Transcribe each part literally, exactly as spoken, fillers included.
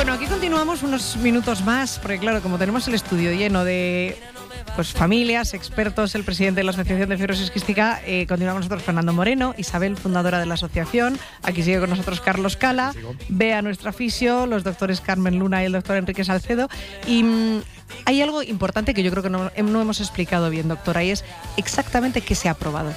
Bueno, aquí continuamos unos minutos más, porque claro, como tenemos el estudio lleno de pues familias, expertos, el presidente de la Asociación de Fibrosis Quística, eh, continuamos nosotros Fernando Moreno, Isabel, fundadora de la asociación, aquí sigue con nosotros Carlos Cala, Bea, nuestra fisio, los doctores Carmen Luna y el doctor Enrique Salcedo, y mmm, hay algo importante que yo creo que no, no hemos explicado bien, doctora, y es exactamente qué se ha aprobado.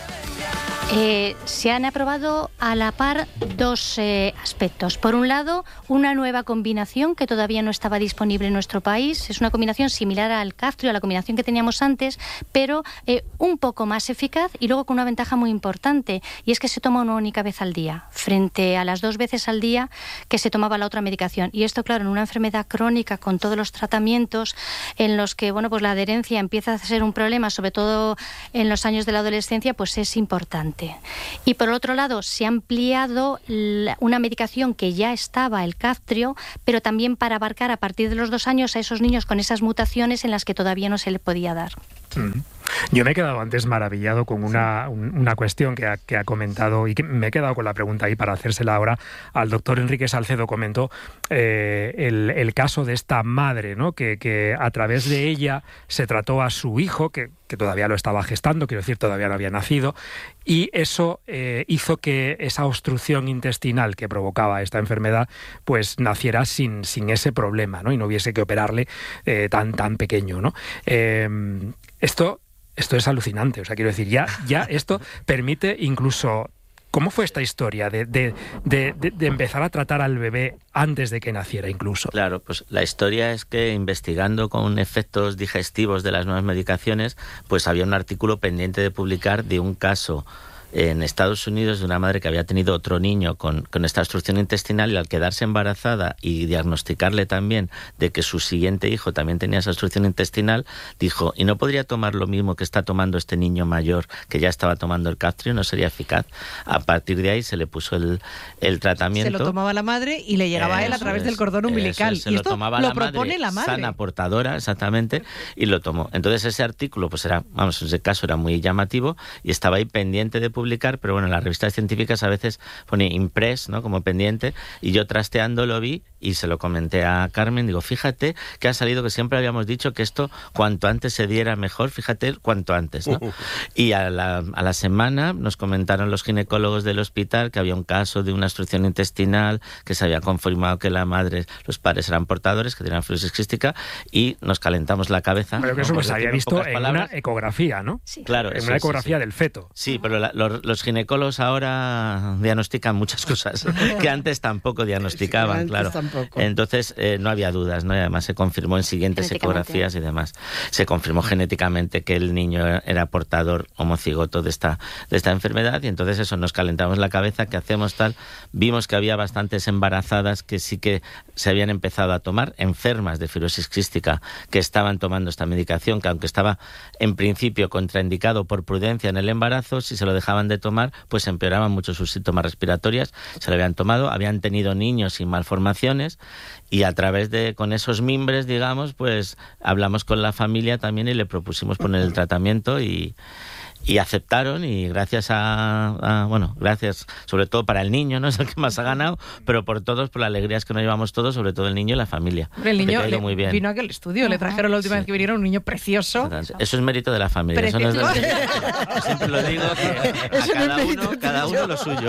Eh, se han aprobado a la par dos eh, aspectos. Por un lado, una nueva combinación que todavía no estaba disponible en nuestro país. Es una combinación similar al Kaftrio, a la combinación que teníamos antes, pero eh, un poco más eficaz y luego con una ventaja muy importante, y es que se toma una única vez al día, frente a las dos veces al día que se tomaba la otra medicación. Y esto, claro, en una enfermedad crónica con todos los tratamientos en los que, bueno, pues la adherencia empieza a ser un problema, sobre todo en los años de la adolescencia, pues es importante. Y por otro lado, se ha ampliado la, una medicación que ya estaba, el Kaftrio, pero también para abarcar a partir de los dos años a esos niños con esas mutaciones en las que todavía no se le podía dar. Mm. Yo me he quedado antes maravillado con una, un, una cuestión que ha, que ha comentado, y que me he quedado con la pregunta ahí para hacérsela ahora al doctor Enrique Salcedo. Comentó eh, el, el caso de esta madre, ¿no? que, que a través de ella se trató a su hijo, que, que todavía lo estaba gestando, quiero decir, todavía no había nacido, y eso eh, hizo que esa obstrucción intestinal que provocaba esta enfermedad pues naciera sin, sin ese problema, ¿no? Y no hubiese que operarle eh, tan, tan pequeño, ¿no? Eh, esto... Esto es alucinante, o sea, quiero decir, ya, ya esto permite incluso... ¿Cómo fue esta historia de, de, de, de, de empezar a tratar al bebé antes de que naciera incluso? Claro, pues la historia es que investigando con efectos digestivos de las nuevas medicaciones, pues había un artículo pendiente de publicar de un caso en Estados Unidos de una madre que había tenido otro niño con, con esta obstrucción intestinal, y al quedarse embarazada y diagnosticarle también de que su siguiente hijo también tenía esa obstrucción intestinal, dijo, ¿y no podría tomar lo mismo que está tomando este niño mayor que ya estaba tomando el Kaftrio? ¿No sería eficaz? A partir de ahí se le puso el, el tratamiento. Se lo tomaba la madre y le llegaba eso a él a través es, del cordón umbilical. Se y lo esto tomaba lo la propone madre, la madre. sana portadora, exactamente, y lo tomó. Entonces ese artículo, pues era, vamos, en ese caso era muy llamativo y estaba ahí pendiente de publicar, pero bueno, las revistas científicas a veces pone impress, ¿no?, como pendiente, y yo trasteando lo vi y se lo comenté a Carmen, digo, fíjate que ha salido que siempre habíamos dicho que esto cuanto antes se diera mejor, fíjate cuanto antes, ¿no? Uh-huh. Y a la, a la semana nos comentaron los ginecólogos del hospital que había un caso de una obstrucción intestinal, que se había confirmado que la madre, los padres eran portadores, que tenían fibrosis quística, y nos calentamos la cabeza. Pero que eso pues se había visto en palabras. Una ecografía, ¿no? Sí. Claro, en sí, una ecografía sí, sí. del feto. Sí, pero la, los, los ginecólogos ahora diagnostican muchas cosas que antes tampoco diagnosticaban, antes claro. Tampoco. Entonces eh, no había dudas, ¿no? Y además se confirmó en siguientes ecografías y demás. Se confirmó genéticamente que el niño era portador homocigoto de esta, de esta enfermedad, y entonces eso, nos calentamos la cabeza, ¿qué hacemos tal? Vimos que había bastantes embarazadas que sí que se habían empezado a tomar, enfermas de fibrosis quística, que estaban tomando esta medicación, que aunque estaba en principio contraindicado por prudencia en el embarazo, si se lo dejaban de tomar, pues empeoraban mucho sus síntomas respiratorios. Se lo habían tomado, habían tenido niños sin malformaciones, y a través de, con esos mimbres, digamos, pues hablamos con la familia también y le propusimos poner el tratamiento, y y aceptaron, y gracias a, a, bueno, gracias sobre todo para el niño, no es el que más ha ganado, pero por todos, por la alegría es que nos llevamos todos, sobre todo el niño y la familia. El niño le, muy bien. Vino a aquel estudio, uh-huh. le trajeron la última sí. vez que vinieron un niño precioso. Eso es mérito de la familia. Eso no es de... Siempre lo digo, que a cada uno, cada uno lo suyo.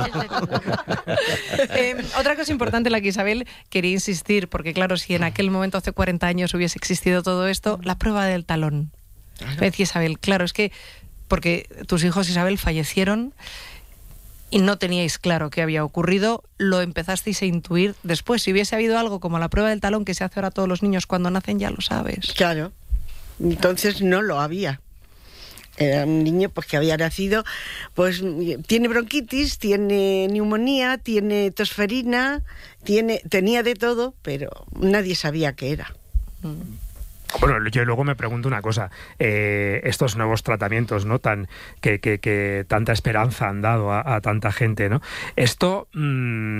eh, otra cosa importante en la que Isabel quería insistir, porque claro, si en aquel momento hace cuarenta años hubiese existido todo esto, la prueba del talón. Me decía Isabel, claro, es que porque tus hijos, Isabel, fallecieron y no teníais claro qué había ocurrido, lo empezasteis a intuir después. Si hubiese habido algo como la prueba del talón que se hace ahora a todos los niños cuando nacen, ya lo sabes. Claro, entonces no lo había. Era un niño pues que había nacido, pues tiene bronquitis, tiene neumonía, tiene tosferina, tiene, tenía de todo, pero nadie sabía qué era. Mm. Bueno, yo luego me pregunto una cosa, eh, estos nuevos tratamientos, ¿no?, tan que, que, que tanta esperanza han dado a, a tanta gente, ¿no? Esto, mmm,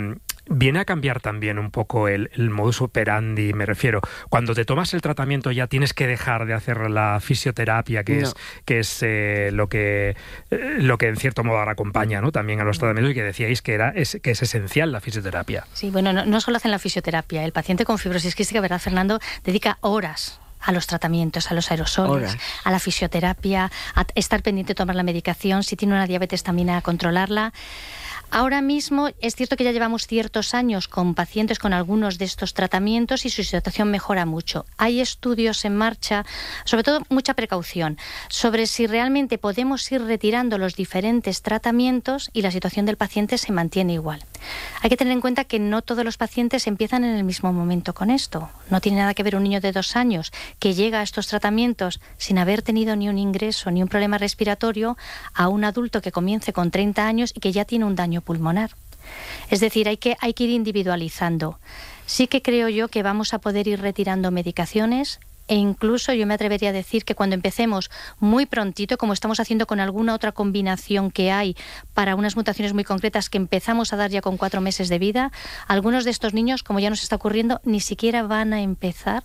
viene a cambiar también un poco el, el modus operandi, me refiero. Cuando te tomas el tratamiento ya tienes que dejar de hacer la fisioterapia, que no. es, que es eh, lo que eh, lo que en cierto modo ahora acompaña, ¿no?, también a los tratamientos, y que decíais que era es, que es esencial la fisioterapia. Sí, bueno, no, no solo hacen la fisioterapia. El paciente con fibrosis quística, ¿verdad, Fernando?, dedica horas a los tratamientos, a los aerosoles, Horas. a la fisioterapia, a estar pendiente de tomar la medicación, si tiene una diabetes también a controlarla. Ahora mismo es cierto que ya llevamos ciertos años con pacientes con algunos de estos tratamientos y su situación mejora mucho. Hay estudios en marcha, sobre todo mucha precaución, sobre si realmente podemos ir retirando los diferentes tratamientos y la situación del paciente se mantiene igual. Hay que tener en cuenta que no todos los pacientes empiezan en el mismo momento con esto. No tiene nada que ver un niño de dos años que llega a estos tratamientos sin haber tenido ni un ingreso ni un problema respiratorio a un adulto que comience con treinta años y que ya tiene un daño pulmonar. Es decir, hay que, hay que ir individualizando. Sí que creo yo que vamos a poder ir retirando medicaciones e incluso yo me atrevería a decir que cuando empecemos muy prontito, como estamos haciendo con alguna otra combinación que hay para unas mutaciones muy concretas que empezamos a dar ya con cuatro meses de vida, algunos de estos niños, como ya nos está ocurriendo, ni siquiera van a empezar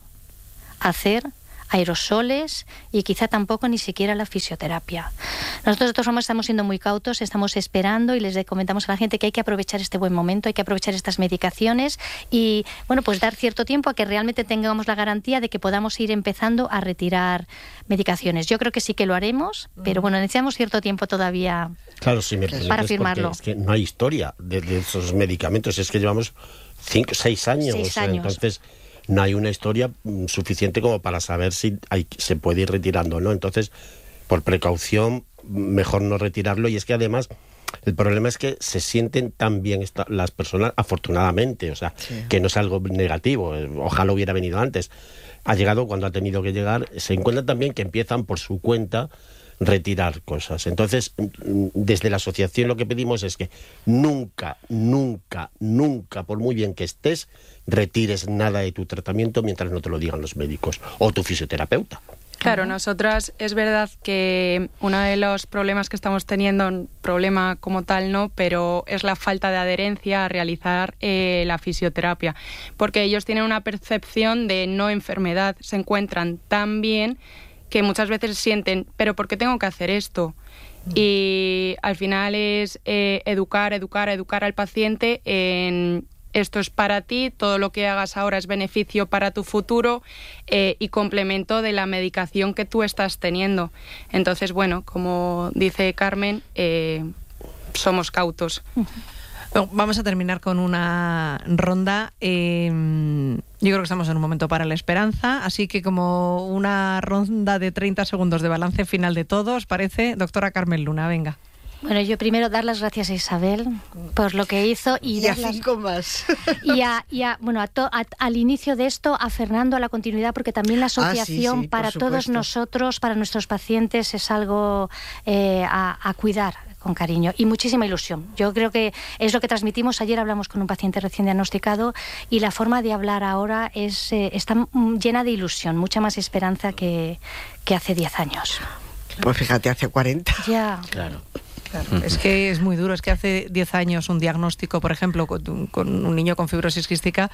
a hacer aerosoles y quizá tampoco ni siquiera la fisioterapia. Nosotros de todas formas estamos siendo muy cautos, estamos esperando y les comentamos a la gente que hay que aprovechar este buen momento, hay que aprovechar estas medicaciones y bueno, pues dar cierto tiempo a que realmente tengamos la garantía de que podamos ir empezando a retirar medicaciones. Yo creo que sí que lo haremos, pero bueno, necesitamos cierto tiempo todavía claro, si me para firmarlo. Es que no hay historia de, de esos medicamentos, es que llevamos cinco, seis años, seis años. Entonces no hay una historia suficiente como para saber si hay, se puede ir retirando o no. Entonces, por precaución, mejor no retirarlo. Y es que además, el problema es que se sienten tan bien esta, las personas, afortunadamente, o sea, sí. que no es algo negativo. Ojalá hubiera venido antes. Ha llegado cuando ha tenido que llegar. Se encuentran también que empiezan por su cuenta retirar cosas. Entonces, desde la asociación lo que pedimos es que nunca, nunca, nunca, por muy bien que estés, retires nada de tu tratamiento mientras no te lo digan los médicos o tu fisioterapeuta. Claro, nosotras es verdad que uno de los problemas que estamos teniendo, un problema como tal no, pero es la falta de adherencia a realizar eh, la fisioterapia, porque ellos tienen una percepción de no enfermedad, se encuentran tan bien que muchas veces sienten, pero ¿por qué tengo que hacer esto? Y al final es eh, educar, educar, educar al paciente en esto es para ti, todo lo que hagas ahora es beneficio para tu futuro eh, y complemento de la medicación que tú estás teniendo. Entonces, bueno, como dice Carmen, eh, somos cautos. Bueno, vamos a terminar con una ronda. Eh, yo creo que estamos en un momento para la esperanza, así que como una ronda de treinta segundos de balance final de todo, ¿os parece? Doctora Carmen Luna, venga. Bueno, yo primero dar las gracias a Isabel por lo que hizo y, y a las... cinco más. Y, a, y a, bueno, a to, a, al inicio de esto, a Fernando, a la continuidad, porque también la asociación ah, sí, sí, para todos nosotros, para nuestros pacientes, es algo eh, a, a cuidar con cariño y muchísima ilusión. Yo creo que es lo que transmitimos. Ayer hablamos con un paciente recién diagnosticado y la forma de hablar ahora es eh, está llena de ilusión, mucha más esperanza que, que hace diez años. Pues fíjate, hace cuarenta. Ya. Claro. Claro, es que es muy duro. Es que hace diez años un diagnóstico, por ejemplo, con, con un niño con fibrosis quística,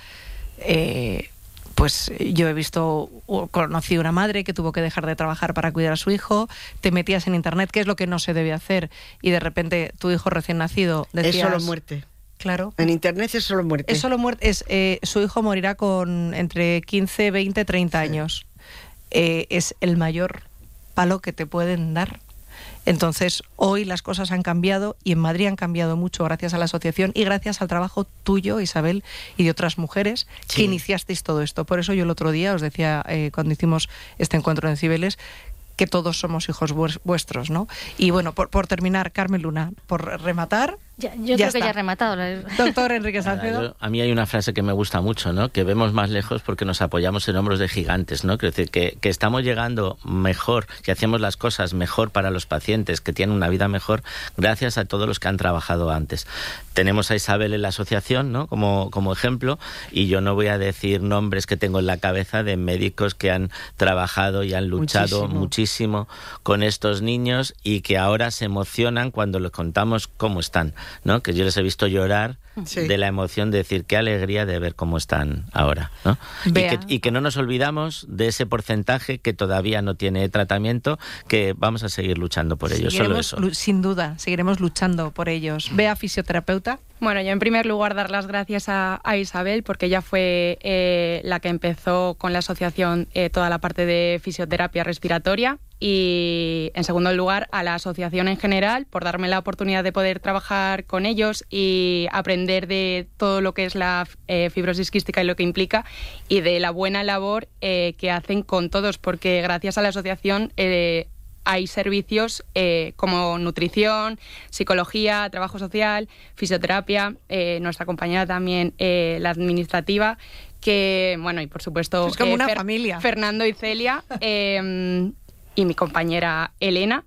eh, pues yo he visto, conocí una madre que tuvo que dejar de trabajar para cuidar a su hijo, te metías en internet, qué es lo que no se debe hacer, y de repente tu hijo recién nacido decías... Es solo muerte. Claro. En internet es solo muerte. Es solo muerte. Es, eh, su hijo morirá con entre quince, veinte, treinta sí. años. Eh, es el mayor palo que te pueden dar. Entonces, hoy las cosas han cambiado y en Madrid han cambiado mucho gracias a la asociación y gracias al trabajo tuyo, Isabel, y de otras mujeres sí. que iniciasteis todo esto. Por eso yo el otro día os decía, eh, cuando hicimos este encuentro en Cibeles, que todos somos hijos vuestros, ¿no? Y bueno, por, por terminar, Carmen Luna, por rematar... Ya, yo ya creo está. que ya he rematado. Doctor Enrique Salcedo. Yo, a mí hay una frase que me gusta mucho, ¿no? Que vemos más lejos porque nos apoyamos en hombros de gigantes, ¿no? Quiero decir, que, que estamos llegando mejor, que hacemos las cosas mejor para los pacientes, que tienen una vida mejor, gracias a todos los que han trabajado antes. Tenemos a Isabel en la asociación, ¿no? Como, como ejemplo, y yo no voy a decir nombres que tengo en la cabeza de médicos que han trabajado y han luchado muchísimo, muchísimo con estos niños y que ahora se emocionan cuando les contamos cómo están, ¿no? Que yo les he visto llorar sí. de la emoción de decir qué alegría de ver cómo están ahora, ¿no? Y que, y que no nos olvidamos de ese porcentaje que todavía no tiene tratamiento, que vamos a seguir luchando por ellos. Solo eso. Sin duda, seguiremos luchando por ellos. Bea, fisioterapeuta. Bueno, yo en primer lugar dar las gracias a, a Isabel, porque ella fue eh, la que empezó con la asociación eh, toda la parte de fisioterapia respiratoria, y en segundo lugar a la asociación en general por darme la oportunidad de poder trabajar con ellos y aprender de todo lo que es la eh, fibrosis quística y lo que implica, y de la buena labor eh, que hacen con todos, porque gracias a la asociación eh, hay servicios eh, como nutrición, psicología, trabajo social, fisioterapia, eh, nuestra compañera también, eh, la administrativa, que, bueno, y por supuesto... Es como eh, una Fer- familia. Fernando y Celia, eh, y mi compañera Elena,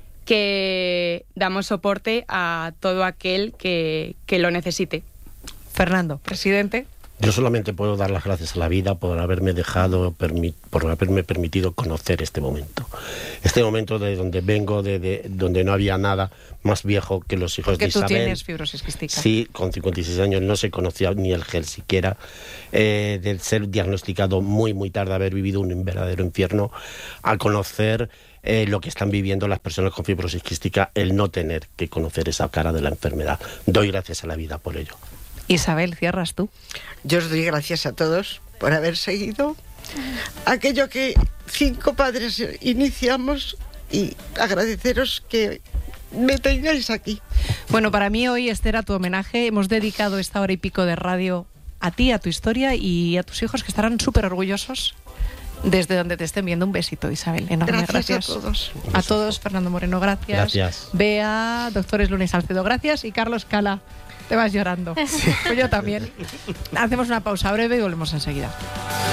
que damos soporte a todo aquel que, que lo necesite. Fernando, presidente. Yo solamente puedo dar las gracias a la vida por haberme dejado, permi- por haberme permitido conocer este momento. Este momento de donde vengo, de, de donde no había nada más viejo que los hijos Porque de Isabel. tú tienes fibrosis quística. Sí, con cincuenta y seis años no se conocía ni el gel siquiera. Eh, de ser diagnosticado muy, muy tarde, haber vivido un verdadero infierno, a conocer eh, lo que están viviendo las personas con fibrosis quística, el no tener que conocer esa cara de la enfermedad. Doy gracias a la vida por ello. Isabel, cierras tú. Yo os doy gracias a todos por haber seguido aquello que cinco padres iniciamos, y agradeceros que me tengáis aquí. Bueno, para mí hoy este era tu homenaje. Hemos dedicado esta hora y pico de radio a ti, a tu historia y a tus hijos, que estarán súper orgullosos desde donde te estén viendo. Un besito, Isabel. Enorme. Gracias, gracias a todos. A todos. Fernando Moreno, gracias. Gracias. Bea, doctores Lunes Salcedo, gracias. Y Carlos Cala, te vas llorando. Sí. Pues yo también. Hacemos una pausa breve y volvemos enseguida.